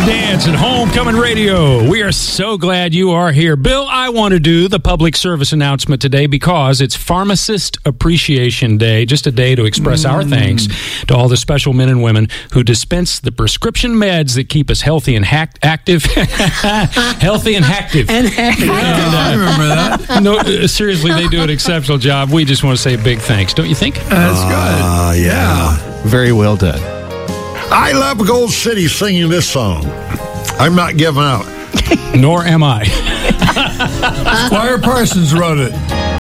Dance at Homecoming Radio. We are so glad you are here. Bill, I want to do the public service announcement today because it's Pharmacist Appreciation Day, just a day to express our thanks to all the special men and women who dispense the prescription meds that keep us healthy and active. Healthy and active. I remember that. No, seriously, they do an exceptional job. We just want to say a big thanks. Don't you think? That's good. Yeah. Very well done. I love Gold City singing this song. I'm not giving out. Nor am I. Squire Parsons wrote it.